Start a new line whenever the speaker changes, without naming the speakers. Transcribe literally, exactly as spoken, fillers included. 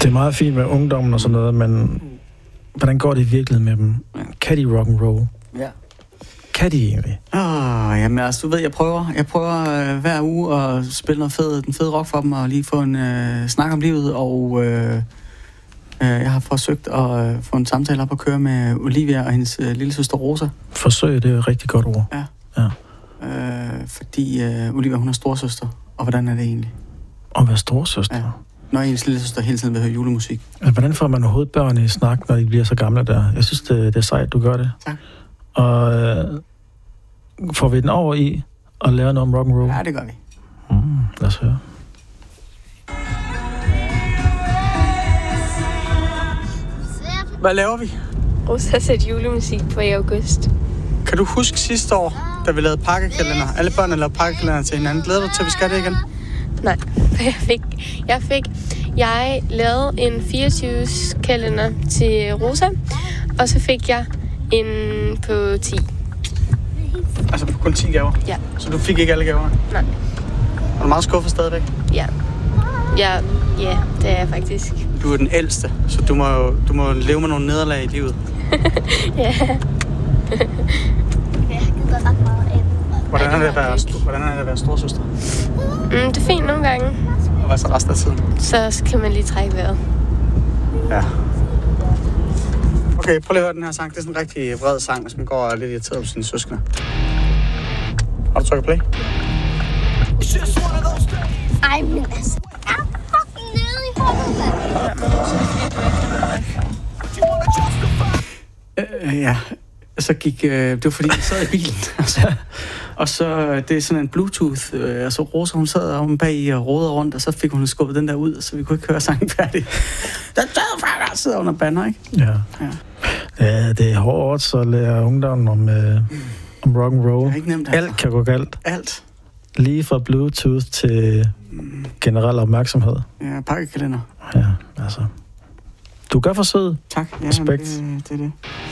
Det er meget fint med ungdommen og sådan noget, men hvordan går det virkelig med dem? Kan de rock'n'roll?
Ja.
Kan de egentlig?
Åh, oh, jamen altså, du ved, jeg prøver. Jeg prøver øh, hver uge at spille noget fed, den fede rock for dem, og lige få en øh, snak om livet, og øh, øh, jeg har forsøgt at øh, få en samtale op at køre med Olivia og hendes øh, lille søster Rosa.
Forsøg, det er et rigtig godt ord.
Ja.
Ja.
Øh, fordi øh, Olivia, hun er storsøster, og hvordan er det egentlig?
At være storsøster?
Ja. Når ens lille søster hele tiden vil høre julemusik.
Altså, hvordan får man overhovedet børn i snak, når de bliver så gamle der? Jeg synes, det, det er sejt, du gør det.
Tak.
Og øh, får vi den over i at lære noget om rock'n'roll?
Ja, det gør vi.
Mm, lad os høre.
Hvad laver vi?
Rosa har sat julemusik på i august.
Kan du huske sidste år, da vi lavede pakkekalender? Alle børnene lavede pakkekalender til hinanden. Glæder du til, at vi skal det igen?
Nej, jeg fik, jeg fik, jeg lavede en fireogtyve kalender til Rosa, og så fik jeg en på ti.
Altså på kun ti gaver?
Ja.
Så du fik ikke alle gaver?
Nej.
Er du meget skuffet stadigvæk?
Ja. Ja, ja, det er jeg faktisk.
Du er den ældste, så du må, du må leve med nogle nederlag i livet.
Ja.
Hvordan er det at være, hvordan er det at være storsøster?
Mm, det er fint nogle gange.
Og hvad så resten af tiden?
Så kan man lige trække vejret.
Ja. Okay, prøv lige at høre den her sang. Det er sådan en rigtig vred sang, hvis man går og er lidt irriteret på sine søskende. Har du trykket play?
Ej, men altså, jeg er fucking nede i hovedet.
Øh, ja. Så gik... Øh, det var fordi, jeg sad i bilen. Altså. Og så, det er sådan en Bluetooth. Øh, og så Rosa, hun sad om bag i og rodede rundt, og så fik hun skubbet den der ud, så vi kunne ikke høre sangen færdig. Der sidder under banner, ikke?
Ja.
Ja.
Ja, det er hårdt at lære ungdommen om, øh, om rock'n'roll.
Det er ikke nemt, altså.
Alt kan gå galt.
Alt.
Lige fra Bluetooth til generel opmærksomhed.
Ja, pakkekalender.
Ja, altså. Du gør forsøget.
Tak. Ja,
Respekt.
Det, det er det.